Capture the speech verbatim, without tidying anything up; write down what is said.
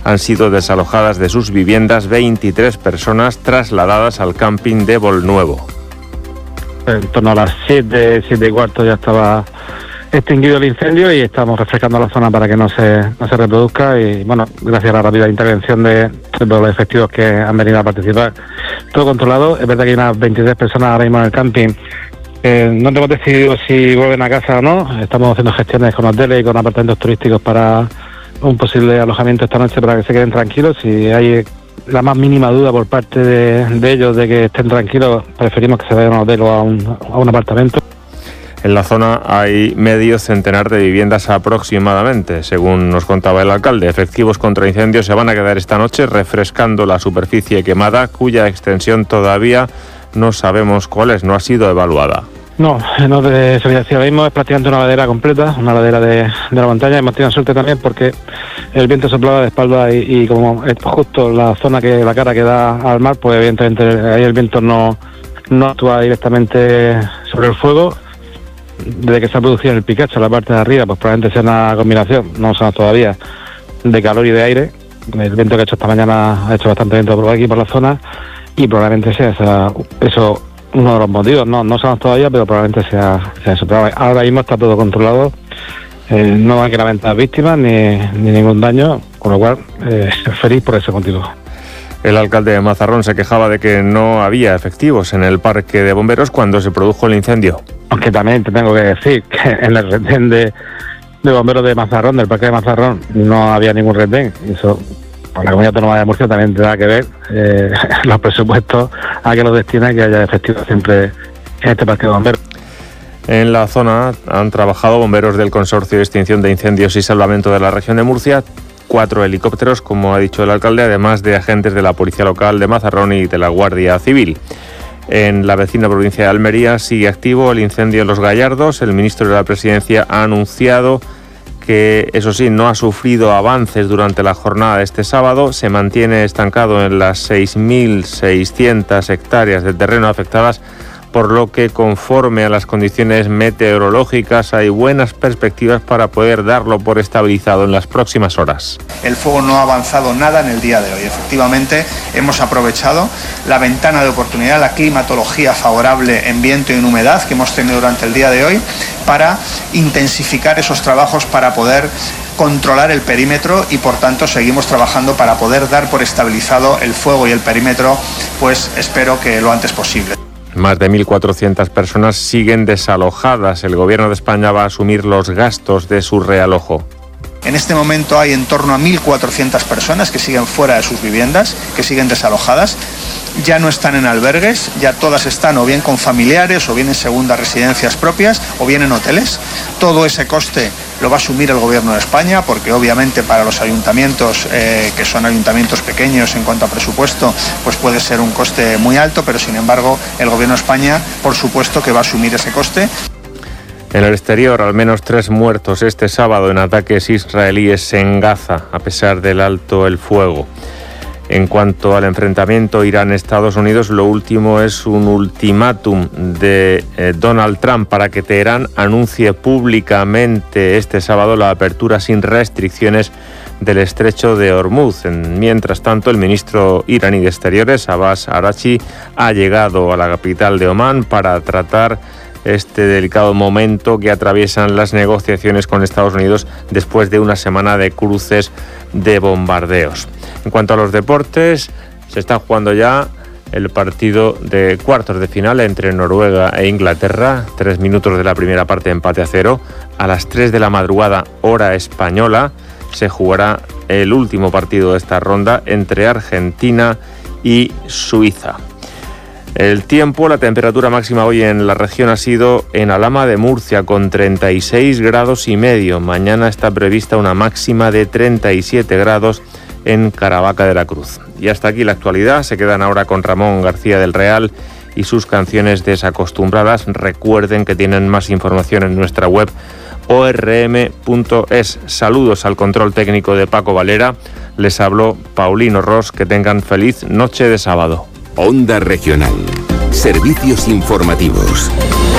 han sido desalojadas de sus viviendas veintitrés personas trasladadas al camping de Volnuevo. En torno a las siete, siete y cuarto ya estaba extinguido el incendio y estamos refrescando la zona para que no se, no se reproduzca y bueno, gracias a la rápida intervención de, de los efectivos que han venido a participar, todo controlado. Es verdad que hay unas veintitrés personas ahora mismo en el camping. Eh, no hemos decidido si vuelven a casa o no. Estamos haciendo gestiones con hoteles y con apartamentos turísticos para un posible alojamiento esta noche para que se queden tranquilos. Si hay la más mínima duda por parte de, de ellos de que estén tranquilos, preferimos que se vayan a un hotel o a un, a un apartamento. En la zona hay medio centenar de viviendas aproximadamente, según nos contaba el alcalde. Efectivos contra incendios se van a quedar esta noche refrescando la superficie quemada, cuya extensión todavía no sabemos cuál es, no ha sido evaluada. No, no de seguridad. Ahora mismo es prácticamente una ladera completa, una ladera de, de la montaña. Hemos tenido suerte también porque el viento soplaba de espalda y, y como es justo la zona que la cara que da al mar, pues evidentemente ahí el viento no, no actúa directamente sobre el fuego. Desde que se ha producido el Picacho en la parte de arriba, pues probablemente sea una combinación, no sabemos todavía, de calor y de aire. El viento que ha hecho esta mañana ha hecho bastante viento por aquí, por la zona, y probablemente sea esa, eso uno de los motivos. No no sabemos todavía, pero probablemente sea, sea eso. Pero ahora mismo está todo controlado, eh, no hay que lamentar víctimas ni, ni ningún daño, con lo cual eh, feliz por ese motivo. El alcalde de Mazarrón se quejaba de que no había efectivos en el parque de bomberos cuando se produjo el incendio. Aunque también te tengo que decir que en el retén de, de bomberos de Mazarrón, del parque de Mazarrón, no había ningún retén. Eso, con la Comunidad Autónoma de Murcia también tendrá que ver eh, los presupuestos a que los destina y que haya efectivos siempre en este parque de bomberos. En la zona han trabajado bomberos del Consorcio de Extinción de Incendios y Salvamento de la región de Murcia, cuatro helicópteros, como ha dicho el alcalde, además de agentes de la Policía Local de Mazarrón y de la Guardia Civil. En la vecina provincia de Almería sigue activo el incendio en Los Gallardos. El ministro de la Presidencia ha anunciado que, eso sí, no ha sufrido avances durante la jornada de este sábado. Se mantiene estancado en las seis mil seiscientas hectáreas de terreno afectadas, por lo que, conforme a las condiciones meteorológicas, hay buenas perspectivas para poder darlo por estabilizado en las próximas horas. El fuego no ha avanzado nada en el día de hoy. Efectivamente, hemos aprovechado la ventana de oportunidad, la climatología favorable en viento y en humedad que hemos tenido durante el día de hoy para intensificar esos trabajos para poder controlar el perímetro y, por tanto, seguimos trabajando para poder dar por estabilizado el fuego y el perímetro, pues espero que lo antes posible. Más de mil cuatrocientas personas siguen desalojadas. El Gobierno de España va a asumir los gastos de su realojo. En este momento hay en torno a mil cuatrocientas personas que siguen fuera de sus viviendas, que siguen desalojadas. Ya no están en albergues, ya todas están o bien con familiares, o bien en segundas residencias propias, o bien en hoteles. Todo ese coste lo va a asumir el Gobierno de España, porque obviamente para los ayuntamientos, eh, que son ayuntamientos pequeños en cuanto a presupuesto, pues puede ser un coste muy alto, pero sin embargo el Gobierno de España, por supuesto que va a asumir ese coste. En el exterior, al menos tres muertos este sábado en ataques israelíes en Gaza, a pesar del alto el fuego. En cuanto al enfrentamiento Irán-Estados Unidos, lo último es un ultimátum de eh, Donald Trump para que Teherán anuncie públicamente este sábado la apertura sin restricciones del estrecho de Hormuz. Mientras tanto, el ministro iraní de Exteriores, Abbas Araghchi, ha llegado a la capital de Omán para tratar este delicado momento que atraviesan las negociaciones con Estados Unidos después de una semana de cruces de bombardeos. En cuanto a los deportes, se está jugando ya el partido de cuartos de final entre Noruega e Inglaterra. Tres minutos de la primera parte, empate a cero. A las tres de la madrugada, hora española, se jugará el último partido de esta ronda entre Argentina y Suiza. El tiempo, la temperatura máxima hoy en la región ha sido en Alhama de Murcia con treinta y seis grados y medio. Mañana está prevista una máxima de treinta y siete grados en Caravaca de la Cruz. Y hasta aquí la actualidad. Se quedan ahora con Ramón García del Real y sus canciones desacostumbradas. Recuerden que tienen más información en nuestra web o r m punto es. Saludos al control técnico de Paco Valera. Les habló Paulino Ros. Que tengan feliz noche de sábado. Onda Regional. Servicios informativos.